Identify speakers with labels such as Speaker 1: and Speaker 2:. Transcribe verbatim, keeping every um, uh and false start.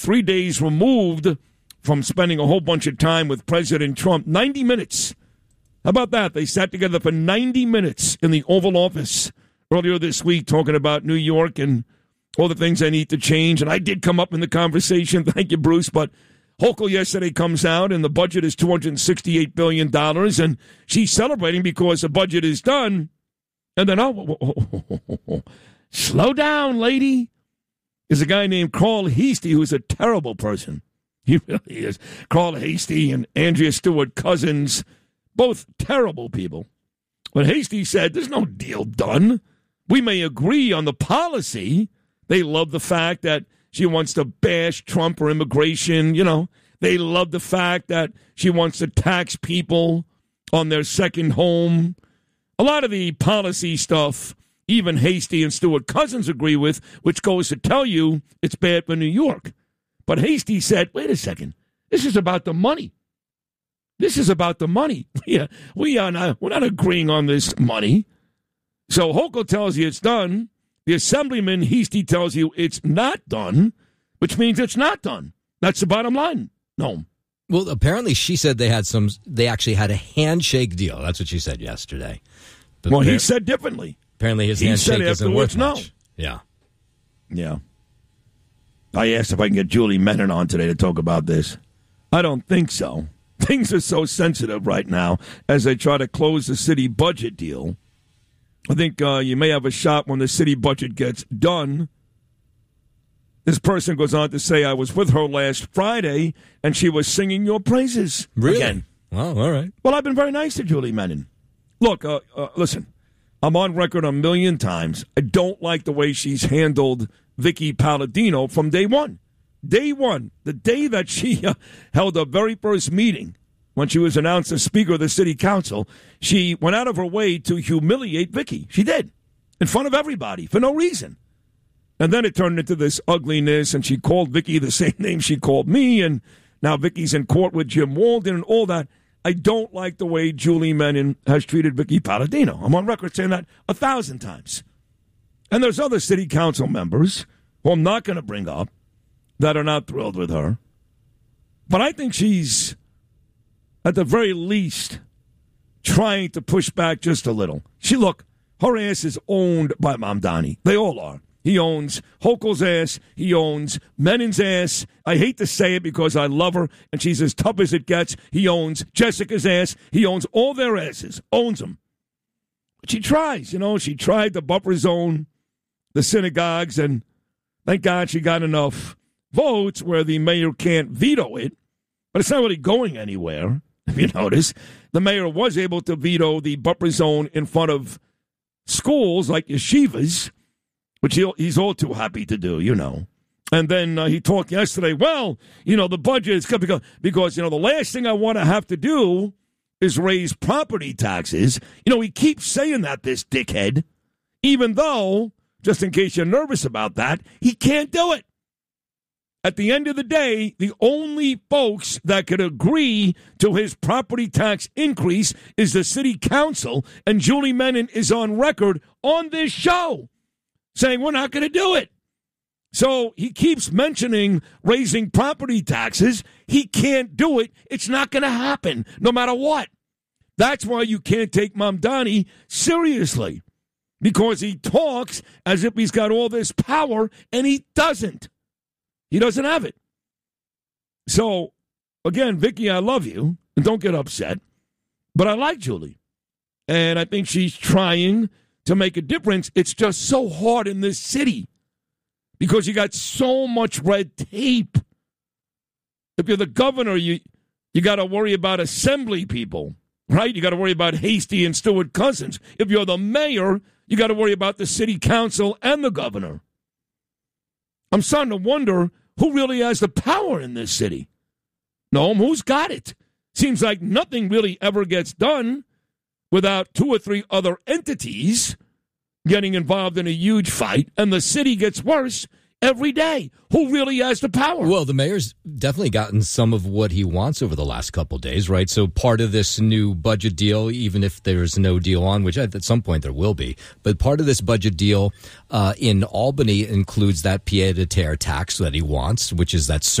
Speaker 1: three days removed from spending a whole bunch of time with President Trump. ninety minutes. How about that? They sat together for ninety minutes in the Oval Office earlier this week talking about New York and all the things I need to change. And I did come up in the conversation. Thank you, Bruce. But Hochul yesterday comes out, and the budget is two hundred sixty-eight billion dollars, and she's celebrating because the budget is done. And then, oh, oh, oh, oh, oh. Slow down, lady. There's a guy named Carl Heastie who's a terrible person. He really is. Carl Heastie and Andrea Stewart Cousins, both terrible people. But Heastie said, there's no deal done. We may agree on the policy. They love the fact that she wants to bash Trump or immigration. You know, they love the fact that she wants to tax people on their second home. A lot of the policy stuff, even Heastie and Stewart Cousins agree with, which goes to tell you it's bad for New York. But Heastie said, wait a second, this is about the money. This is about the money. Yeah, we are not, we're not agreeing on this money. So Hochul tells you it's done. The Assemblyman Heastie tells you it's not done, which means it's not done. That's the bottom line. No.
Speaker 2: Well, apparently she said they had some, they actually had a handshake deal. That's what she said yesterday. But
Speaker 1: well, he said differently.
Speaker 2: Apparently his
Speaker 1: he
Speaker 2: handshake isn't worth
Speaker 1: no.
Speaker 2: much. Yeah.
Speaker 1: Yeah. I asked if I can get Julie Menon on today to talk about this. I don't think so. Things are so sensitive right now as they try to close the city budget deal. I think uh, you may have a shot when the city budget gets done. This person goes on to say, I was with her last Friday, and she was singing your praises.
Speaker 2: Really?
Speaker 1: Again.
Speaker 2: Oh, all right.
Speaker 1: Well, I've been very nice to Julie Menon. Look, uh, uh, listen, I'm on record a million times. I don't like the way she's handled Vicky Palladino from day one. Day one, the day that she uh, held her very first meeting, when she was announced as Speaker of the City Council, she went out of her way to humiliate Vicky. She did, in front of everybody, for no reason. And then it turned into this ugliness, and she called Vicky the same name she called me, and now Vicky's in court with Jim Walden and all that. I don't like the way Julie Menon has treated Vicky Palladino. I'm on record saying that a thousand times. And there's other city council members who I'm not going to bring up that are not thrilled with her. But I think she's, at the very least, trying to push back just a little. She, look, her ass is owned by Mamdani. They all are. He owns Hochul's ass. He owns Menon's ass. I hate to say it because I love her, and she's as tough as it gets. He owns Jessica's ass. He owns all their asses. Owns them. But she tries, you know. She tried to buffer zone the synagogues, and thank God she got enough votes where the mayor can't veto it. But it's not really going anywhere, if you notice. The mayor was able to veto the buffer zone in front of schools like yeshivas, which he'll, he's all too happy to do, you know. And then uh, he talked yesterday, well, you know, the budget is because, because, you know, the last thing I want to have to do is raise property taxes. You know, he keeps saying that, this dickhead, even though, just in case you're nervous about that, he can't do it. At the end of the day, the only folks that could agree to his property tax increase is the city council, and Julie Menon is on record on this show saying we're not going to do it. So he keeps mentioning raising property taxes. He can't do it. It's not going to happen, no matter what. That's why you can't take Mamdani seriously, because he talks as if he's got all this power, and he doesn't. He doesn't have it. So, again, Vicky, I love you, and don't get upset, but I like Julie, and I think she's trying to make a difference. It's just so hard in this city because you got so much red tape. If you're the governor, you you got to worry about assembly people, right? You got to worry about Heastie and Stewart Cousins. If you're the mayor, you got to worry about the city council and the governor. I'm starting to wonder who really has the power in this city. No, who's got it? Seems like nothing really ever gets done without two or three other entities getting involved in a huge fight, and the city gets worse every day who really has the power.
Speaker 2: Well, the mayor's definitely gotten some of what he wants over the last couple of days, right? So part of this new budget deal, even if there's no deal on, which at some point there will be, but part of this budget deal uh, in Albany includes that pied-à-terre tax that he wants, which is that